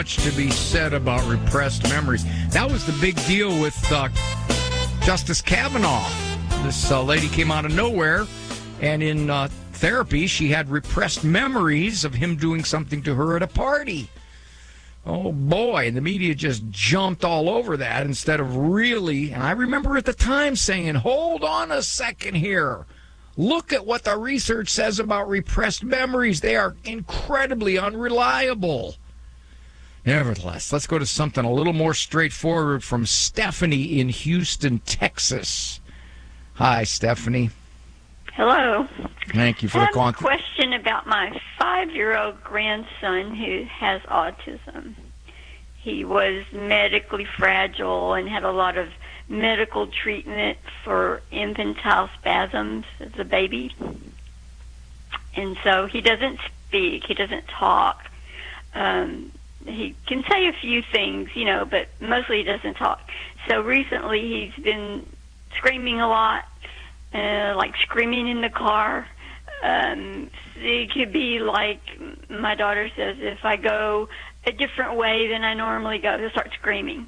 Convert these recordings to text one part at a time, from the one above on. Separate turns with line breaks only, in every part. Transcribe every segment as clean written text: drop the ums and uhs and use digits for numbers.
Much to be said about repressed memories. That was the big deal with Justice Kavanaugh. This lady came out of nowhere, and in therapy, she had repressed memories of him doing something to her at a party. Oh, boy, and the media just jumped all over that instead of really, and I remember at the time saying, hold on a second here. Look at what the research says about repressed memories. They are incredibly unreliable. Nevertheless, let's go to something a little more straightforward from Stephanie in Houston, Texas. Hi, Stephanie.
Hello.
Thank you for the call.
I have a question about my 5-year-old grandson who has autism. He was medically fragile and had a lot of medical treatment for infantile spasms as a baby. And so he doesn't speak, he doesn't talk. He can say a few things, but mostly he doesn't talk. So recently he's been screaming a lot, like screaming in the car. It could be like my daughter says, if I go a different way than I normally go, he'll start screaming.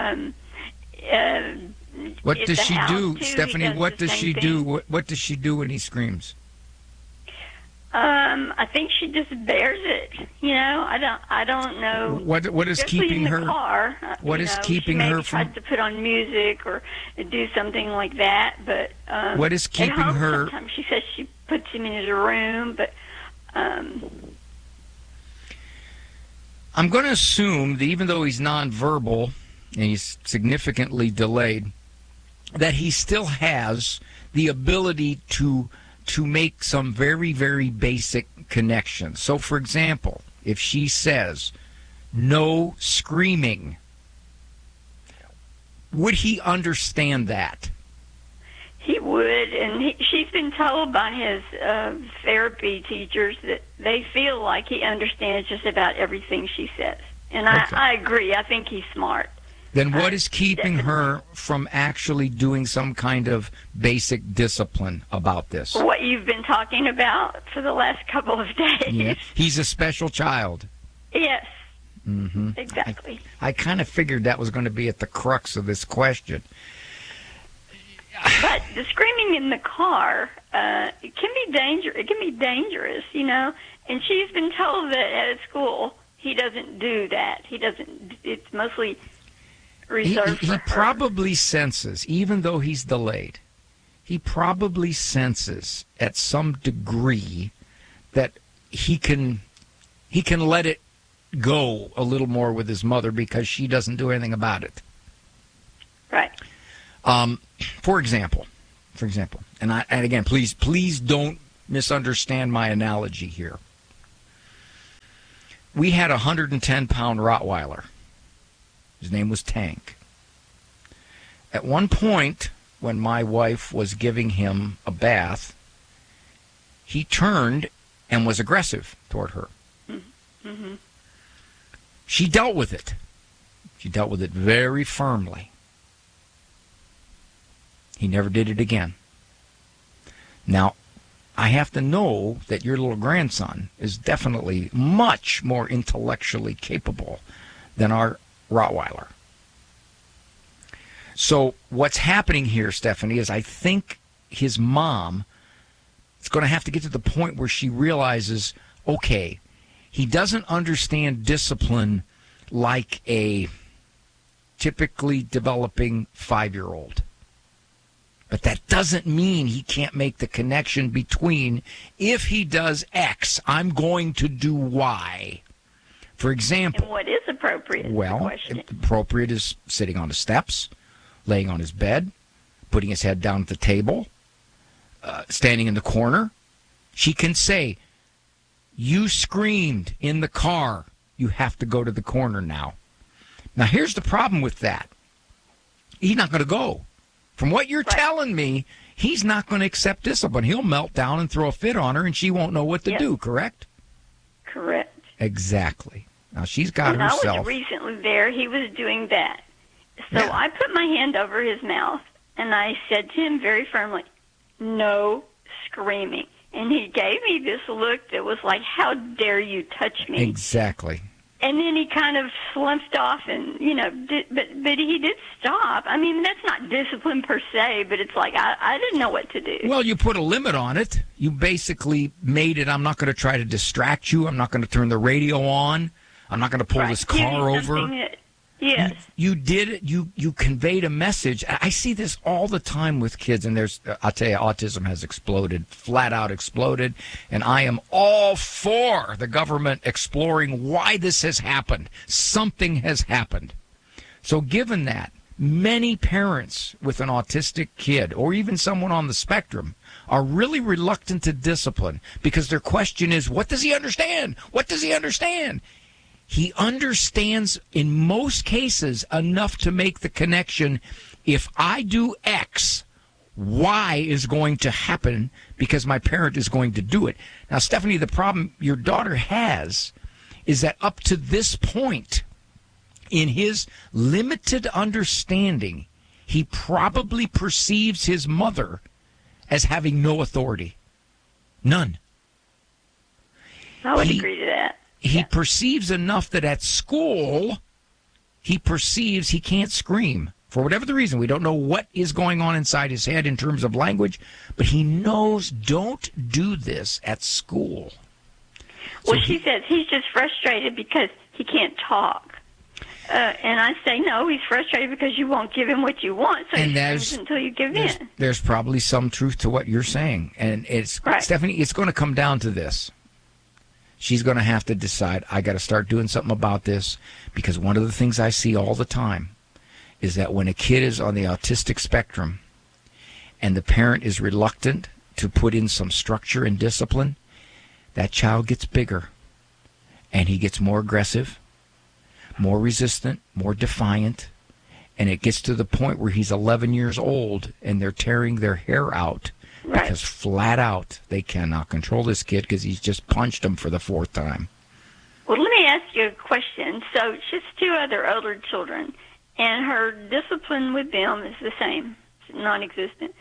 What does she do, Stephanie? What does she do? What does she do when he screams?
I think she just bears it. I don't know.
What is keeping her?
Car,
what is keeping her from?
She tries to put on music or do something like that, but
what is keeping her?
Sometimes she says she puts him in his room, but
I'm going to assume that even though he's nonverbal and he's significantly delayed, that he still has the ability to make some very, very basic connections. So, for example, if she says, no screaming, would he understand that?
He would, and she's been told by his therapy teachers that they feel like he understands just about everything she says. And okay. I agree. I think he's smart.
Then what is keeping her from actually doing some kind of basic discipline about this?
What you've been talking about for the last couple of days.
Yeah. He's a special child.
Yes.
Mm-hmm.
Exactly.
I kind of figured that was going to be at the crux of this question.
But the screaming in the car, it can be dangerous, And she's been told that at school he doesn't do that. It's mostly reserved for her.
He probably senses, even though he's delayed, he probably senses at some degree that he can let it go a little more with his mother because she doesn't do anything about it.
Right.
For example, and again, please don't misunderstand my analogy here. We had a 110-pound Rottweiler. His name was Tank. At one point, when my wife was giving him a bath, he turned and was aggressive toward her.
Mm-hmm.
She dealt with it. She dealt with it very firmly. He never did it again. Now, I have to know that your little grandson is definitely much more intellectually capable than our Rottweiler. So what's happening here, Stephanie, is I think his mom is going to have to get to the point where she realizes, okay, he doesn't understand discipline like a typically developing 5-year-old. But that doesn't mean he can't make the connection between, if he does X, I'm going to do Y. For example.
And what is appropriate?
Well, appropriate is sitting on the steps, laying on his bed, putting his head down at the table, standing in the corner. She can say, you screamed in the car. You have to go to the corner now. Now, here's the problem with that. He's not going to go. From what you're telling me, he's not going to accept discipline. He'll melt down and throw a fit on her, and she won't know what to do, correct?
Correct.
Exactly. Now, she's got herself.
I was recently there. He was doing that. So I put my hand over his mouth, and I said to him very firmly, no screaming. And he gave me this look that was like, how dare you touch me?
Exactly.
and then he kind of slumped off, and but he did stop. I mean, that's not discipline per se, but it's like I didn't know what to do.
Well, you put a limit on it. You basically made it. I'm not going to try to distract you. I'm not going to turn the radio on. I'm not going to pull this car over.
Yes.
You did it. You conveyed a message. I see this all the time with kids, and I'll tell you, autism has exploded, flat out exploded, and I am all for the government exploring why this has happened. Something has happened. So given that, many parents with an autistic kid, or even someone on the spectrum, are really reluctant to discipline because their question is, what does he understand? What does he understand? He understands, in most cases, enough to make the connection. If I do X, Y is going to happen because my parent is going to do it. Now, Stephanie, the problem your daughter has is that up to this point, in his limited understanding, he probably perceives his mother as having no authority. None.
I would agree to that.
He perceives enough that at school, he perceives he can't scream. For whatever the reason, we don't know what is going on inside his head in terms of language, but he knows don't do this at school.
Well, she says he's just frustrated because he can't talk. And I say, no, he's frustrated because you won't give him what you want, so he screams until you give in.
There's probably some truth to what you're saying. And Stephanie, it's going to come down to this. She's going to have to decide, I got to start doing something about this, because one of the things I see all the time is that when a kid is on the autistic spectrum and the parent is reluctant to put in some structure and discipline, that child gets bigger and he gets more aggressive, more resistant, more defiant, and it gets to the point where he's 11 years old and they're tearing their hair out.
Right.
Because flat out, they cannot control this kid because he's just punched him for the 4th time.
Well, let me ask you a question. So she has 2 other older children, and her discipline with them is the same, non-existent.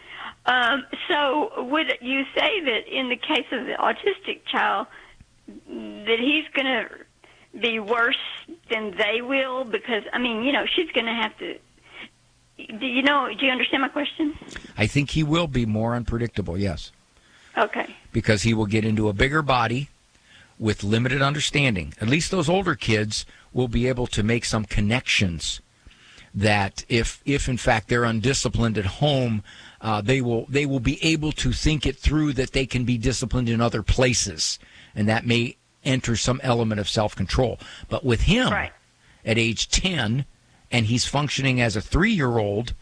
So would you say that in the case of the autistic child, that he's going to be worse than they will? Because, I mean, she's going to have to... Do you understand my question?
I think he will be more unpredictable, yes.
Okay. Because
he will get into a bigger body with limited understanding. At least those older kids will be able to make some connections that if in fact they're undisciplined at home, they will be able to think it through that they can be disciplined in other places, and that may enter some element of self-control. But with him, right, at age 10, and he's functioning as a 3-year-old,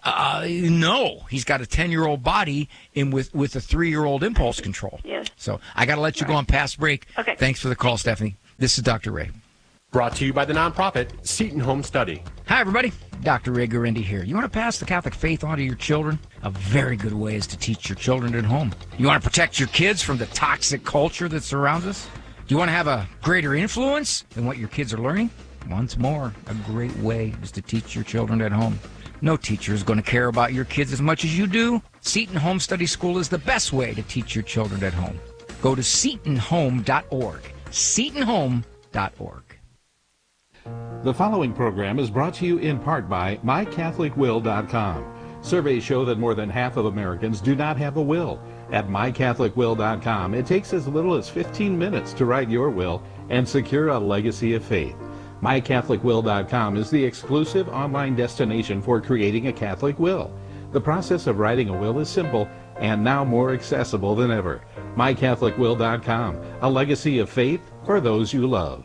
no, he's got a 10-year-old body with a 3-year-old impulse control.
Yes.
So I got to let you go on past break.
Okay.
Thanks for the call, Stephanie. This is Dr. Ray.
Brought to you by the nonprofit Seton Home Study.
Hi, everybody. Dr. Ray Guarendi here. You want to pass the Catholic faith on to your children? A very good way is to teach your children at home. You want to protect your kids from the toxic culture that surrounds us? Do you want to have a greater influence than what your kids are learning? Once more, a great way is to teach your children at home. No teacher is going to care about your kids as much as you do. Seton Home Study School is the best way to teach your children at home. Go to setonhome.org. setonhome.org.
The following program is brought to you in part by MyCatholicWill.com. Surveys show that more than half of Americans do not have a will. At MyCatholicWill.com, it takes as little as 15 minutes to write your will and secure a legacy of faith. MyCatholicWill.com is the exclusive online destination for creating a Catholic will. The process of writing a will is simple and now more accessible than ever. MyCatholicWill.com, a legacy of faith for those you love.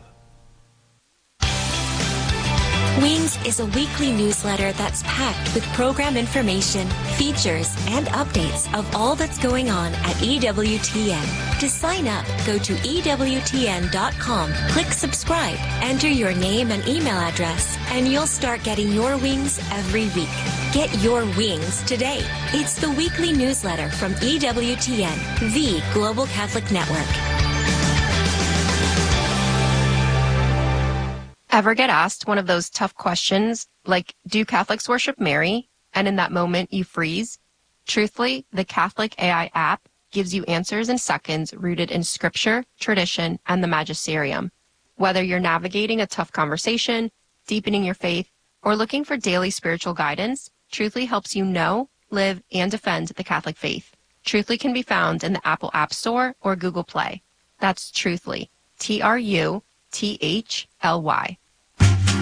Wings is a weekly newsletter that's packed with program information, features, and updates of all that's going on at EWTN. To sign up, go to EWTN.com, click subscribe, enter your name and email address, and you'll start getting your wings every week. Get your wings today. It's the weekly newsletter from EWTN, the Global Catholic Network.
Ever get asked one of those tough questions, like, do Catholics worship Mary? And in that moment, you freeze? Truthfully, the Catholic AI app gives you answers in seconds rooted in scripture, tradition, and the magisterium. Whether you're navigating a tough conversation, deepening your faith, or looking for daily spiritual guidance, Truthly helps you know, live, and defend the Catholic faith. Truthly can be found in the Apple App Store or Google Play. That's Truthly, Truthly.